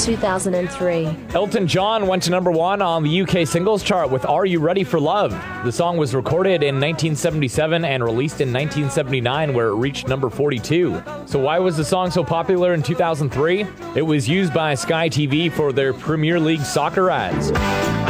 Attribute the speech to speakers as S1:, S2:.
S1: 2003.
S2: Elton John went to number 1 on the UK singles chart with Are You Ready for Love? The song was recorded in 1977 and released in 1979, where it reached number 42. So why was the song so popular in 2003? It was used by Sky TV for their Premier League soccer ads.